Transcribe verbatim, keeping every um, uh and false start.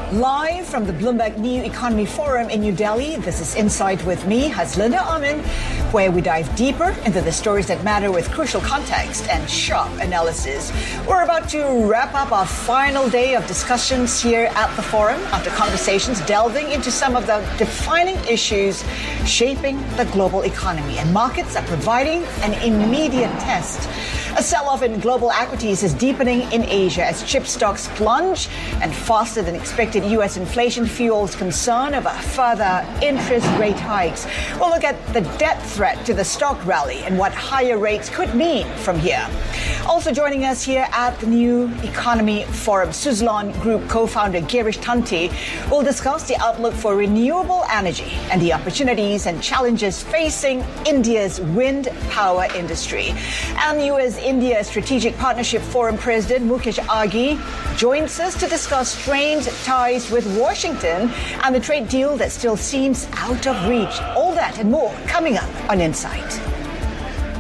Live from the Bloomberg New Economy Forum in New Delhi, this is Insight with me, Haslinda Amin, where we dive deeper into the stories that matter with crucial context and sharp analysis. We're about to wrap up our final day of discussions here at the forum after conversations delving into some of the defining issues shaping the global economy, and markets are providing an immediate test. A sell-off in global equities is deepening in Asia as chip stocks plunge, and faster than expected U S inflation fuels concern over further interest rate hikes. We'll look at the debt threat to the stock rally and what higher rates could mean from here. Also joining us here at the New Economy Forum, Suzlon Group co-founder Girish Tanti will discuss the outlook for renewable energy and the opportunities and challenges facing India's wind power industry. And U S India Strategic Partnership Forum President Mukesh Aghi joins us to discuss strained ties with Washington and the trade deal that still seems out of reach. All that and more coming up on Insight.